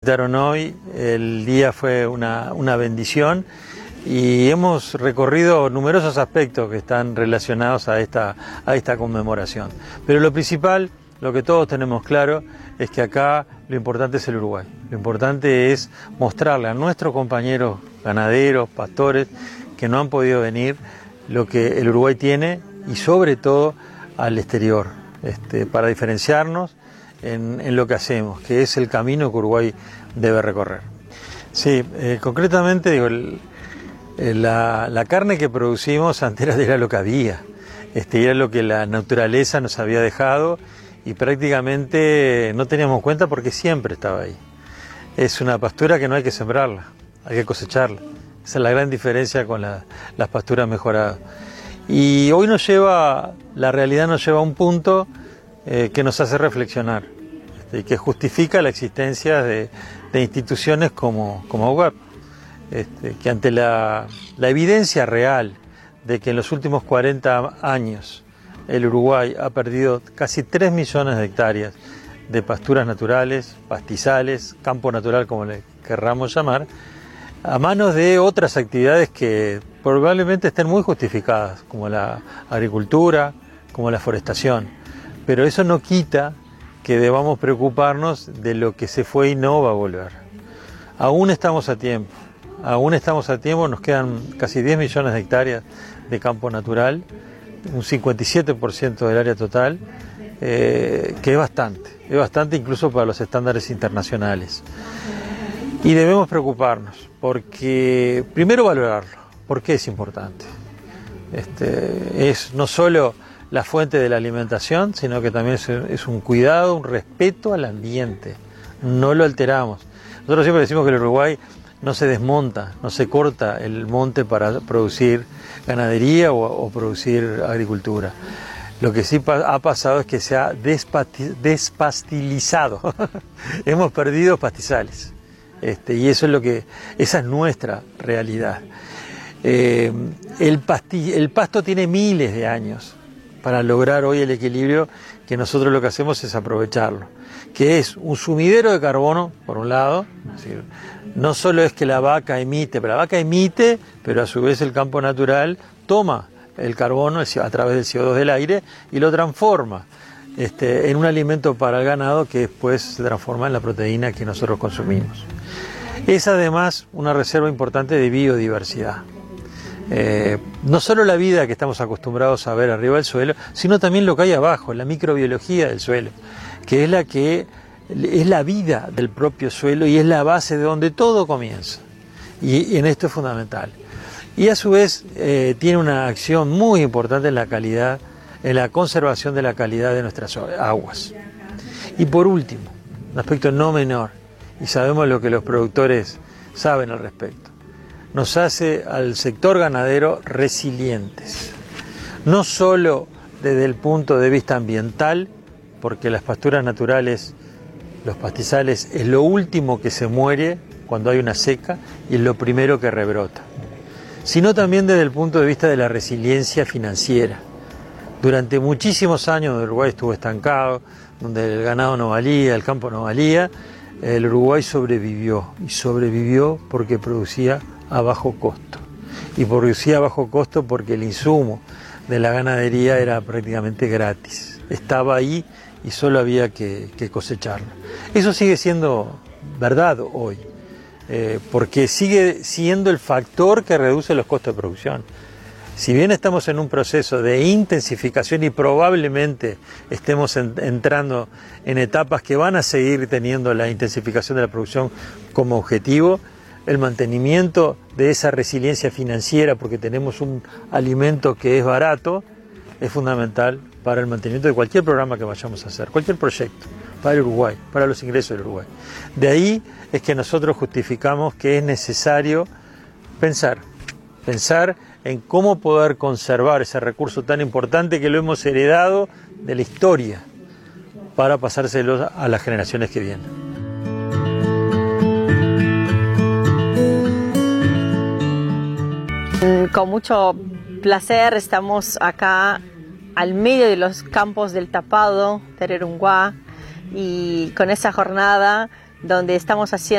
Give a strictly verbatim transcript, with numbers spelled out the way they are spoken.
visitaron hoy. El día fue una, una bendición y hemos recorrido numerosos aspectos que están relacionados a esta, a esta conmemoración. Pero lo principal, lo que todos tenemos claro, es que acá lo importante es el Uruguay. Lo importante es mostrarle a nuestros compañeros ganaderos, pastores, que no han podido venir, lo que el Uruguay tiene y sobre todo al exterior, este, para diferenciarnos en, en lo que hacemos, que es el camino que Uruguay debe recorrer. Sí, eh, concretamente digo, el, el, la, la carne que producimos antes era, era lo que había, este, era lo que la naturaleza nos había dejado y prácticamente no teníamos cuenta porque siempre estaba ahí. Es una pastura que no hay que sembrarla, hay que cosecharla. Esa es la gran diferencia con la, las pasturas mejoradas. Y hoy nos lleva, la realidad nos lleva a un punto eh, que nos hace reflexionar este, y que justifica la existencia de, de instituciones como, como U A P, este, que ante la, la evidencia real de que en los últimos cuarenta años el Uruguay ha perdido casi tres millones de hectáreas de pasturas naturales, pastizales, campo natural como le querramos llamar, a manos de otras actividades que probablemente estén muy justificadas, como la agricultura, como la forestación. Pero eso no quita que debamos preocuparnos de lo que se fue y no va a volver. Aún estamos a tiempo, aún estamos a tiempo, nos quedan casi diez millones de hectáreas de campo natural, un cincuenta y siete por ciento del área total, eh, que es bastante, es bastante incluso para los estándares internacionales. Y debemos preocuparnos, porque primero valorarlo, porque es importante. Este, es no solo la fuente de la alimentación, sino que también es, es un cuidado, un respeto al ambiente. No lo alteramos. Nosotros siempre decimos que el Uruguay no se desmonta, no se corta el monte para producir ganadería o, o producir agricultura. Lo que sí pa- ha pasado es que se ha despati- despastilizado. Hemos perdido pastizales. Este, y eso es lo que, esa es nuestra realidad. Eh, el, pasti, el pasto tiene miles de años para lograr hoy el equilibrio que nosotros lo que hacemos es aprovecharlo, que es un sumidero de carbono, por un lado, es decir, no solo es que la vaca emite, pero la vaca emite, pero a su vez el campo natural toma el carbono a través del C O dos del aire y lo transforma este, en un alimento para el ganado que después se transforma en la proteína que nosotros consumimos. Es además una reserva importante de biodiversidad. Eh, no solo la vida que estamos acostumbrados a ver arriba del suelo, sino también lo que hay abajo, la microbiología del suelo, que es la que es la vida del propio suelo y es la base de donde todo comienza. Y, y en esto es fundamental. Y a su vez eh, tiene una acción muy importante en la calidad, en la conservación de la calidad de nuestras aguas. Y por último, un aspecto no menor, y sabemos lo que los productores saben al respecto, nos hace al sector ganadero resilientes. No solo desde el punto de vista ambiental, porque las pasturas naturales, los pastizales, es lo último que se muere cuando hay una seca y es lo primero que rebrota, sino también desde el punto de vista de la resiliencia financiera. Durante muchísimos años el Uruguay estuvo estancado, donde el ganado no valía, el campo no valía, el Uruguay sobrevivió, y sobrevivió porque producía a bajo costo. Y producía a bajo costo porque el insumo de la ganadería era prácticamente gratis. Estaba ahí y solo había que, que cosecharlo. Eso sigue siendo verdad hoy, eh, porque sigue siendo el factor que reduce los costos de producción. Si bien estamos en un proceso de intensificación y probablemente estemos en, entrando en etapas que van a seguir teniendo la intensificación de la producción como objetivo, el mantenimiento de esa resiliencia financiera, porque tenemos un alimento que es barato, es fundamental para el mantenimiento de cualquier programa que vayamos a hacer, cualquier proyecto, para el Uruguay, para los ingresos del Uruguay. De ahí es que nosotros justificamos que es necesario pensar, pensar en cómo poder conservar ese recurso tan importante que lo hemos heredado de la historia para pasárselo a las generaciones que vienen. Con mucho placer estamos acá al medio de los campos del Tapado, Tererunguá, y con esa jornada donde estamos haciendo